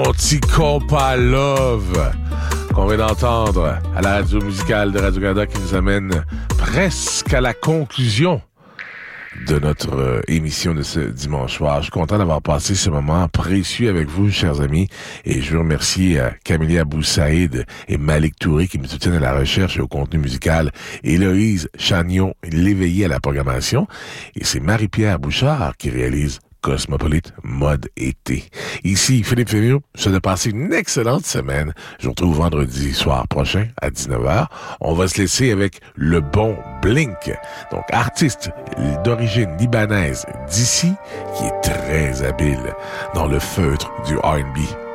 petit compas Love qu'on vient d'entendre à la radio musicale de Radio-Canada qui nous amène presque à la conclusion de notre émission de ce dimanche soir. Je suis content d'avoir passé ce moment précieux avec vous, chers amis, et je veux remercier Camélia Boussaïd et Malik Touré qui me soutiennent à la recherche et au contenu musical, Héloïse Chagnon, l'éveillé à la programmation, et c'est Marie-Pierre Bouchard qui réalise Cosmopolite Mode Été. Ici, Philippe Fémieux, je vous souhaite de passer une excellente semaine. Je vous retrouve vendredi soir prochain à 19h. On va se laisser avec le bon Blink, donc artiste d'origine libanaise d'ici, qui est très habile dans le feutre du R&B